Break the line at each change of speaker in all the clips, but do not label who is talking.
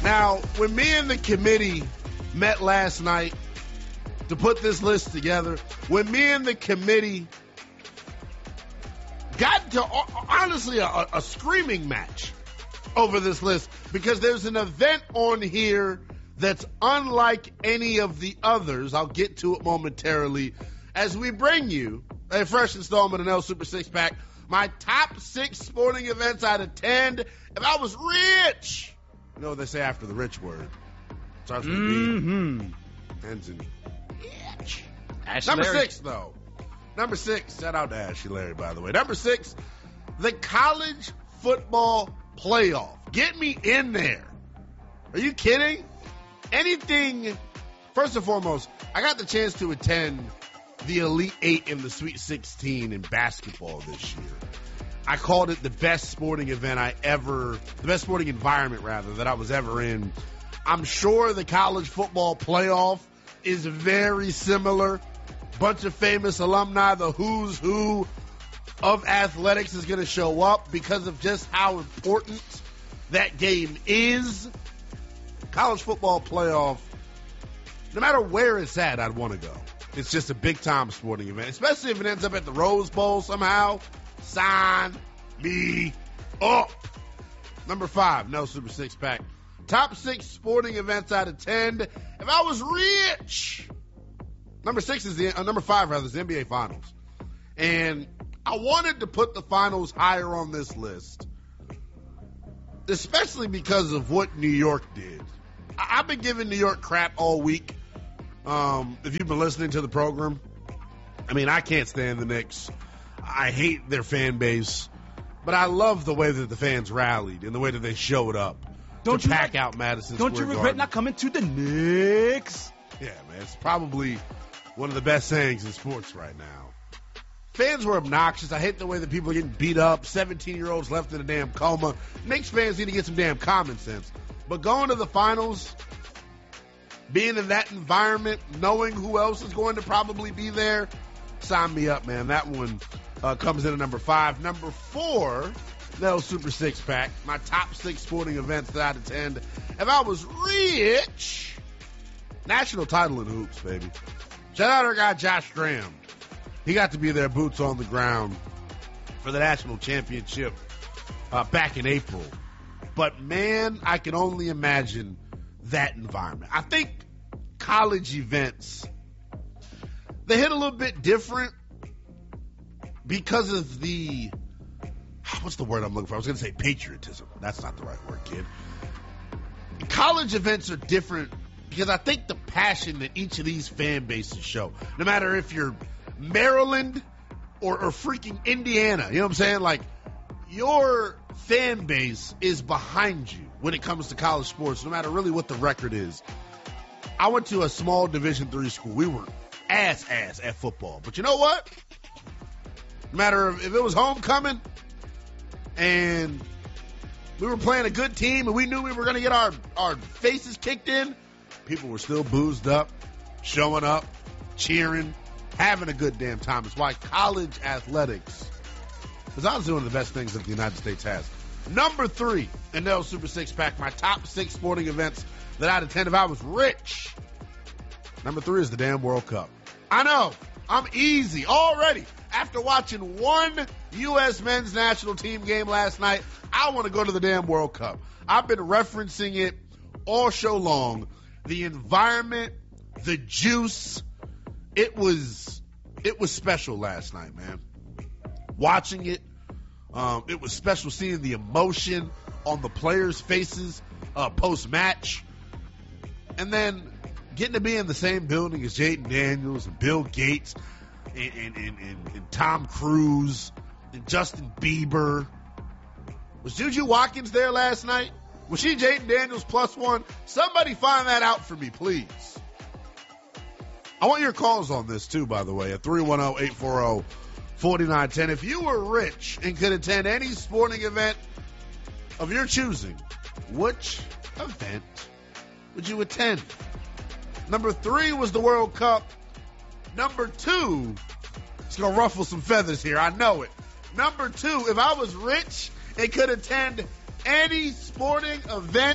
Now, when me and the committee met last night to put this list together, when me and the committee got to, honestly, a screaming match over this list, because there's an event on here that's unlike any of the others. I'll get to it momentarily as we bring you a fresh installment of NL Super Six Pack. My top 6 sporting events I'd attend if I was rich. You know what they say after the rich word? Starts with a B. Ends in itch. Number 6, though. Number 6. Shout out to Ashley Larry, by the way. Number 6, the college football playoff. Get me in there. Are you kidding? Anything. First and foremost, I got the chance to attend the Elite 8 and the Sweet 16 in basketball this year. I called it the best sporting environment that I was ever in. I'm sure the college football playoff is very similar. Bunch of famous alumni, the who's who of athletics is going to show up because of just how important that game is. College football playoff, no matter where it's at, I'd want to go. It's just a big-time sporting event, especially if it ends up at the Rose Bowl somehow. Sign me up. Number 5, no Super Six Pack. Top 6 sporting events I'd attend if I was rich. Number 5 is the NBA Finals. And I wanted to put the finals higher on this list, especially because of what New York did. I've been giving New York crap all week. If you've been listening to the program, I mean, I can't stand the Knicks. I hate their fan base, but I love the way that the fans rallied and the way that they showed up to pack out Madison Square Garden.
Don't you regret not coming to the Knicks?
Yeah, man, it's probably one of the best sayings in sports right now. Fans were obnoxious. I hate the way that people are getting beat up. 17-year-olds left in a damn coma. Knicks fans need to get some damn common sense. But going to the finals, being in that environment, knowing who else is going to probably be there, sign me up, man. That one comes in at number 5. Number 4, no Super Six Pack. My top 6 sporting events that I'd attend if I was rich. National title in hoops, baby. Shout out our guy Josh Graham. He got to be there, boots on the ground, for the national championship back in April. But, man, I can only imagine that environment. I think college events, they hit a little bit different because of the, what's the word I'm looking for? I was going to say patriotism. That's not the right word, kid. College events are different because I think the passion that each of these fan bases show, no matter if you're Maryland or freaking Indiana, you know what I'm saying? Like, your fan base is behind you when it comes to college sports, no matter really what the record is. I went to a small Division III school. We were ass at football. But you know what? No matter if it was homecoming and we were playing a good team and we knew we were going to get our faces kicked in, people were still boozed up, showing up, cheering, having a good damn time. It's why college athletics is honestly one of the best things that the United States has. Number 3, NL Super Six Pack, my top 6 sporting events that I'd attend if I was rich. Number 3 is the damn World Cup. I know, I'm easy already. After watching one U.S. men's national team game last night, I want to go to the damn World Cup. I've been referencing it all show long. The environment, the juice, it was special last night, man. Watching it, it was special seeing the emotion on the players' faces post-match. And then getting to be in the same building as Jaden Daniels and Bill Gates and Tom Cruise and Justin Bieber. Was Juju Watkins there last night? Was she Jaden Daniels +1? Somebody find that out for me, please. I want your calls on this, too, by the way, at 310-840-4910. If you were rich and could attend any sporting event of your choosing, which event would you attend? Number 3 was the World Cup. Number 2, it's going to ruffle some feathers here, I know it. Number 2, if I was rich and could attend any sporting event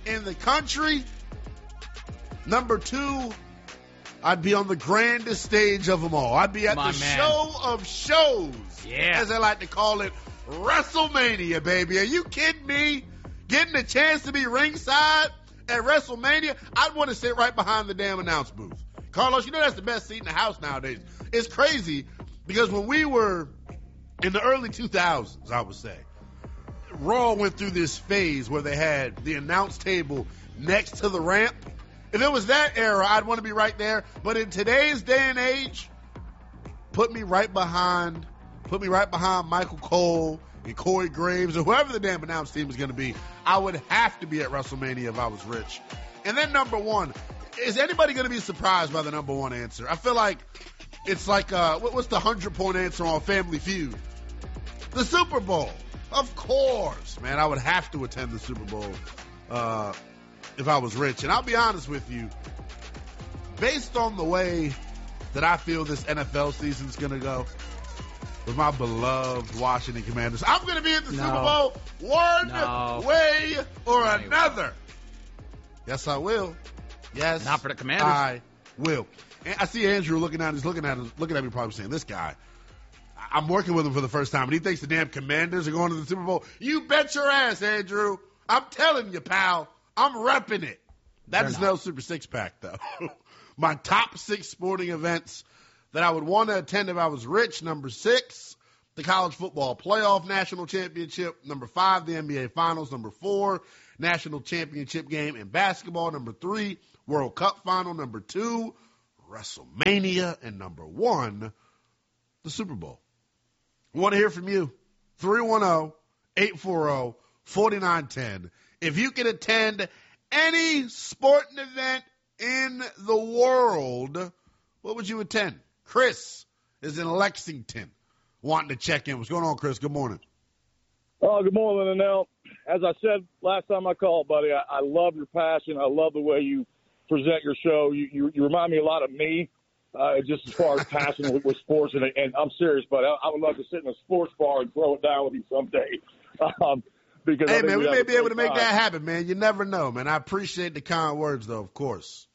in the country. Number 2, I'd be on the grandest stage of them all. I'd be at the show of shows, as I like to call it, WrestleMania, baby. Are you kidding me? Getting a chance to be ringside at WrestleMania, I'd want to sit right behind the damn announce booth. Carlos, you know that's the best seat in the house nowadays. It's crazy because when we were in the early 2000s, I would say, Raw went through this phase where they had the announce table next to the ramp. If it was that era, I'd want to be right there. But in today's day and age, put me right behind Michael Cole and Corey Graves or whoever the damn announce team is going to be. I would have to be at WrestleMania if I was rich. And then number 1, is anybody going to be surprised by the number 1 answer? I feel like it's like, what's the 100-point answer on Family Feud? The Super Bowl. Of course, man. I would have to attend the Super Bowl if I was rich. And I'll be honest with you, based on the way that I feel this NFL season's going to go, with my beloved Washington Commanders, I'm going to be at the Super Bowl one way or another. Yes, I will. Yes,
not for the Commanders.
I will. And I see Andrew looking at me, probably saying, "This guy, I'm working with him for the first time, and he thinks the damn Commanders are going to the Super Bowl." You bet your ass, Andrew. I'm telling you, pal. I'm repping it. That is no Super Six Pack, though. My top 6 sporting events that I would want to attend if I was rich. Number 6, the College Football Playoff National Championship. Number 5, the NBA Finals. Number 4, National Championship game in basketball. Number 3, World Cup Final. Number 2, WrestleMania. And number 1, the Super Bowl. I want to hear from you. 310-840-4910. If you could attend any sporting event in the world, what would you attend? Chris is in Lexington wanting to check in. What's going on, Chris? Good morning.
Oh, good morning, Linnell. As I said last time I called, buddy, I love your passion. I love the way you present your show. You remind me a lot of me, just as far as passion with sports. And I'm serious, but I would love to sit in a sports bar and throw it down with you someday. Because
hey, man, we may be able to make that happen, man. You never know, man. I appreciate the kind words, though, of course.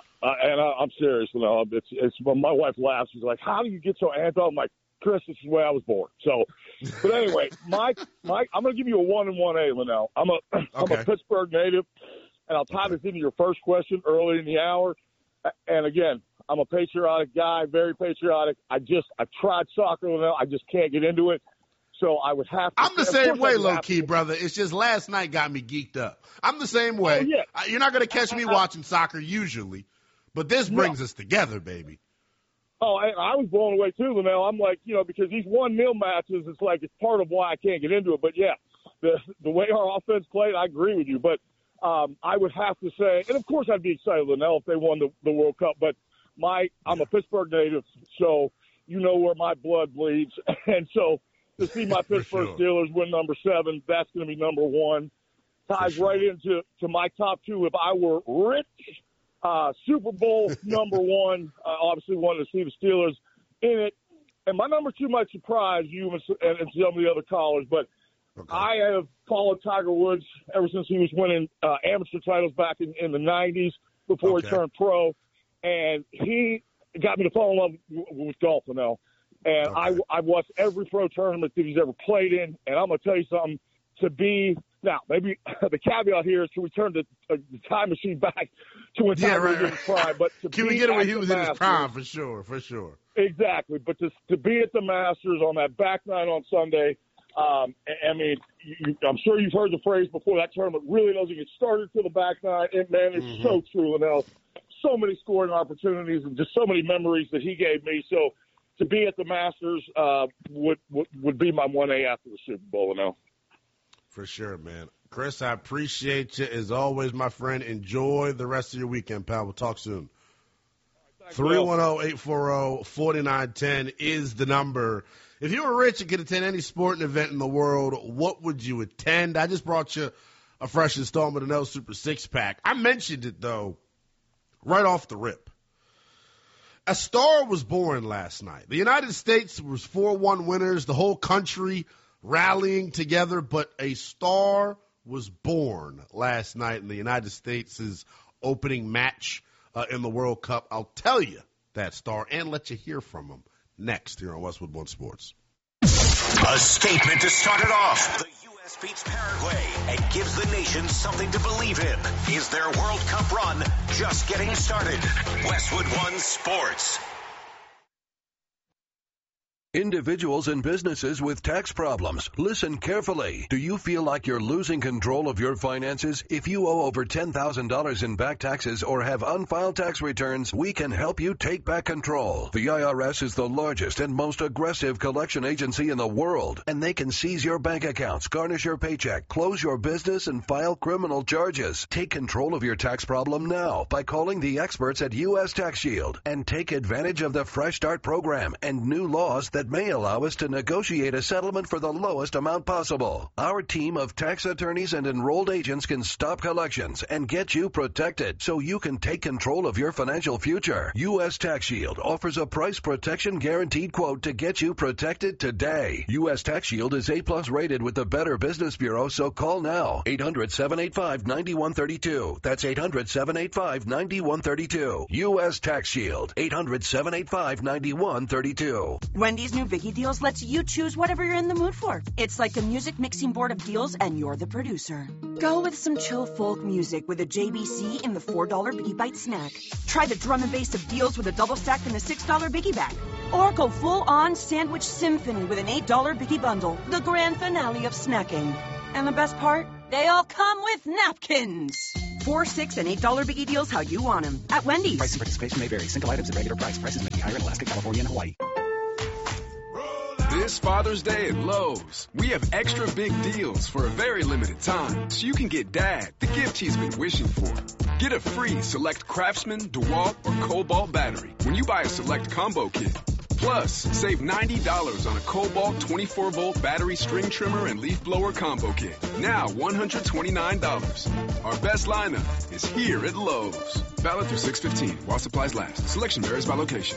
I'm serious. You know, it's when my wife laughs. She's like, "How do you get so anti?" I'm like, "Chris, this is the way I was born." So, but anyway, I'm going to give you a 1 and 1A, Linnell. I'm a Pittsburgh native, and I'll tie this into your first question early in the hour. And again, I'm a patriotic guy, very patriotic. I tried soccer, Linnell. I just can't get into it. So I would have to.
I'm the same way, low-key, brother. It's just last night got me geeked up. I'm the same way.
Oh, yeah.
You're not going to catch me watching soccer usually, but this brings us together, baby.
Oh, I was blown away, too, Linnell. I'm like, because these 1-0 matches, it's like it's part of why I can't get into it. But, yeah, the way our offense played, I agree with you. But I would have to say, and, of course, I'd be excited, Linnell, if they won the World Cup. But I'm a Pittsburgh native, so you know where my blood bleeds. And so to see my Pittsburgh Steelers win number 7, that's going to be number 1. Ties right into my top 2 if I were rich. Super Bowl number 1, obviously wanted to see the Steelers in it. And my number 2 might surprise you and some of the other callers, but I have followed Tiger Woods ever since he was winning amateur titles back in the 90s before he turned pro. And he got me to fall in love with golf now. And I've watched every pro tournament that he's ever played in. And I'm going to tell you something, now, maybe the caveat here is to return the time machine back to when Tiger was in his prime. But
can we get it when he was in his prime? For sure.
Exactly. But to be at the Masters on that back nine on Sunday, I mean, I'm sure you've heard the phrase before, that tournament really doesn't get started till the back nine. And, man, it's so true, Linnell. So many scoring opportunities and just so many memories that he gave me. So to be at the Masters would be my 1A after the Super Bowl, Linnell.
For sure, man. Chris, I appreciate you as always, my friend. Enjoy the rest of your weekend, pal. We'll talk soon. 310-840-4910 is the number. If you were rich and could attend any sporting event in the world, what would you attend? I just brought you a fresh installment of No Super Six Pack. I mentioned it, though, right off the rip. A star was born last night. The United States was 4-1 winners. The whole country rallying together, but a star was born last night in the United States' opening match in the World Cup. I'll tell you that star and let you hear from him next here on Westwood One Sports.
A statement to start it off. The U.S. beats Paraguay and gives the nation something to believe in. Is their World Cup run just getting started? Westwood One Sports.
Individuals and businesses with tax problems, listen carefully. Do you feel like you're losing control of your finances? If you owe over $10,000 in back taxes or have unfiled tax returns, we can help you take back control. The IRS is the largest and most aggressive collection agency in the world, and they can seize your bank accounts, garnish your paycheck, close your business, and file criminal charges. Take control of your tax problem now by calling the experts at U.S. Tax Shield and take advantage of the Fresh Start program and new laws that may allow us to negotiate a settlement for the lowest amount possible. Our team of tax attorneys and enrolled agents can stop collections and get you protected so you can take control of your financial future. U.S. Tax Shield offers a price protection guaranteed quote to get you protected today. U.S. Tax Shield is A+ rated with the Better Business Bureau, so call now. 800-785-9132. That's 800-785-9132. U.S. Tax Shield. 800-785-9132.
Wendy's new Biggie Deals lets you choose whatever you're in the mood for. It's like a music mixing board of deals, and you're the producer. Go with some chill folk music with a JBC in the $4 Biggie Bite snack. Try the drum and bass of deals with a double stack in the $6 Biggie Bag. Or go full-on sandwich symphony with an $8 Biggie Bundle, the grand finale of snacking. And the best part? They all come with napkins. $4, $6, and $8 Biggie Deals how you want them. At Wendy's.
Price and participation may vary. Single items at regular price. Prices may be higher in Alaska, California, and Hawaii.
This Father's Day at Lowe's, we have extra big deals for a very limited time, so you can get Dad the gift he's been wishing for. Get a free Select Craftsman, DeWalt, or Cobalt battery when you buy a Select Combo Kit. Plus, save $90 on a Cobalt 24-volt battery string trimmer and leaf blower combo kit. Now $129. Our best lineup is here at Lowe's. Valid through 6/15 while supplies last. Selection varies by location.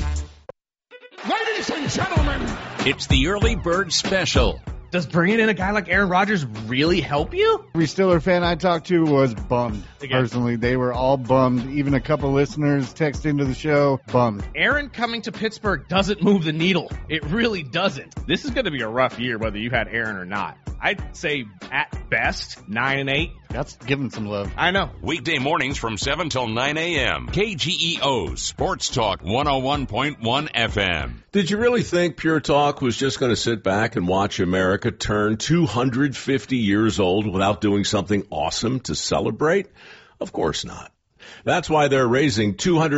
Ladies and gentlemen,
it's the Early Bird Special.
Does bringing in a guy like Aaron Rodgers really help you?
Every Steeler fan I talked to was bummed. Personally, they were all bummed. Even a couple listeners text into the show, bummed.
Aaron coming to Pittsburgh doesn't move the needle. It really doesn't. This is going to be a rough year, whether you had Aaron or not. I'd say at best 9-8.
That's giving some love.
I know.
Weekday mornings from 7 till 9 a.m. KGEO Sports Talk 101.1 FM.
Did you really think Pure Talk was just going to sit back and watch America turn 250 years old without doing something awesome to celebrate? Of course not. That's why they're raising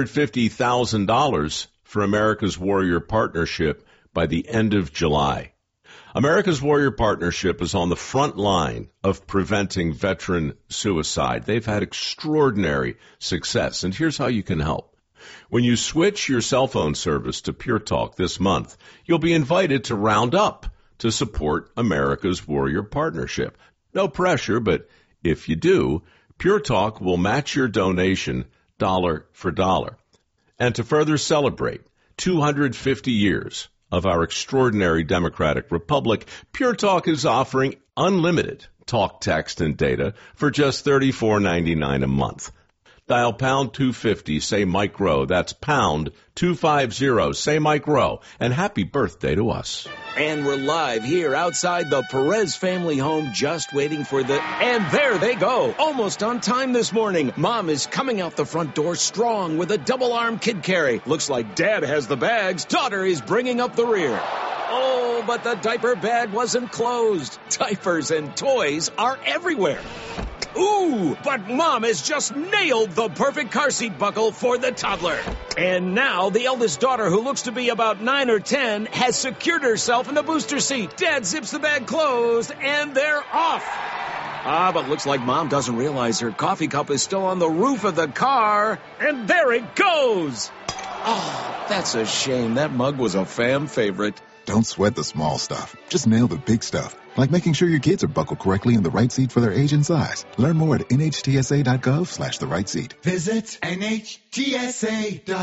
$250,000 for America's Warrior Partnership by the end of July. America's Warrior Partnership is on the front line of preventing veteran suicide. They've had extraordinary success, and here's how you can help. When you switch your cell phone service to Pure Talk this month, you'll be invited to round up to support America's Warrior Partnership. No pressure, but if you do, Pure Talk will match your donation dollar for dollar. And to further celebrate 250 years of our extraordinary democratic republic, Pure Talk is offering unlimited talk, text, and data for just $34.99 a month. Dial pound 250, say Mike Rowe. That's pound 250, say Mike Rowe. And happy birthday to us.
And we're live here outside the Perez family home, just waiting for the... And there they go, almost on time this morning. Mom is coming out the front door strong with a double-arm kid carry. Looks like Dad has the bags. Daughter is bringing up the rear. Oh, but the diaper bag wasn't closed. Diapers and toys are everywhere. Ooh, but Mom has just nailed the perfect car seat buckle for the toddler. And now the eldest daughter, who looks to be about 9 or 10, has secured herself in the booster seat. Dad zips the bag closed, and they're off. But looks like Mom doesn't realize her coffee cup is still on the roof of the car. And there it goes. Oh, that's a shame. That mug was a fan favorite.
Don't sweat the small stuff. Just nail the big stuff. Like making sure your kids are buckled correctly in the right seat for their age and size. Learn more at nhtsa.gov/the right seat.
Visit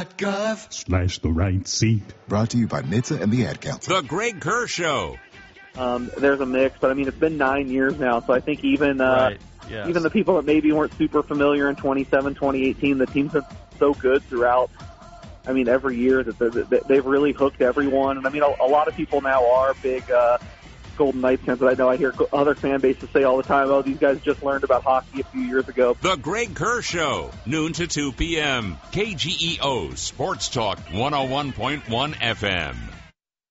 nhtsa.gov/the
right seat.
Brought to you by NHTSA and the Ad Council.
The Greg Kerr Show.
there's a mix. But, I mean, it's been 9 years now, so I think even even the people that maybe weren't super familiar in 2018, the team's been so good throughout, I mean, every year that they've really hooked everyone. And, I mean, a lot of people now are big Golden Knights fans, but I know I hear other fan bases say all the time, oh, these guys just learned about hockey a few years ago.
The Greg Kerr Show, noon to 2 p.m. KGEO Sports Talk 101.1 FM.